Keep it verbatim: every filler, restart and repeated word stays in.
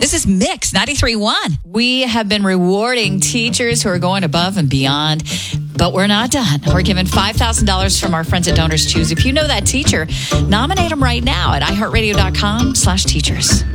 This is Mix ninety-three point one. We have been rewarding teachers who are going above and beyond, but we're not done. We're giving five thousand dollars from our friends at Donors Choose. If you know that teacher, nominate them right now at iHeartRadio.com slash teachers.